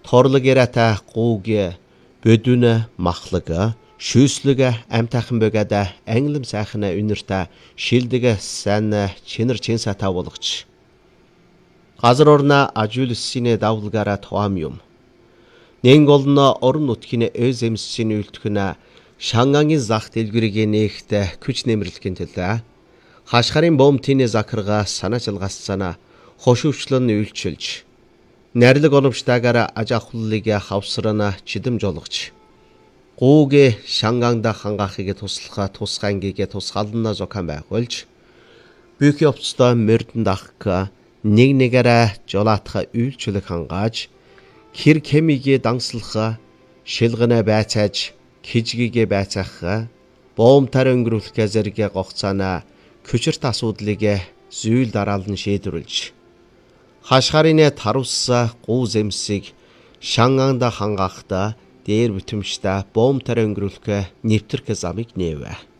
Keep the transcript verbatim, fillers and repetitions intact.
торлогерата гууге бөдүнэ махлага шүүслэгэ амтайхан бөгада англим сайхна үнэрта шилдэгэ сайн чинэр чинсата болгоч. Газар орна ажуулсине давлгара тоам юм. Нэнголно орон нутгийн өз эмсийн үйлдвэрнэ Шангангийн зах дэлгүүрийг нээхтэй күч нэмэрлэхийн төлөө хашгарын бомтины закрга санаачилгассана хошуучлон үйлчилж найрлаг оновчтаагаараа аж ахуйлыг хавсрана чидэм жолгож гууге Шанганда хангаахыг туслахаа тусгаангийг тусгаална зохион байгуулж бүх явцдаа мөрдөн дахка нэг нэгээрээ жолоотха үйлчлэг хангааж хэр кемигээ дангслаха шилгэнэ байцааж хижgiгээ байцаах боомтар өнгөрүүлэх зэрэг гогцаана күчрт асуудлыг зүүл дараалан шийдвэрлэж хашгарын тарусса гуу зэмсийг Шанганда хангаахта дээр бүтэмжтэй боомтар өнгөрүүлэх нэвтрэх замыг нээвэ.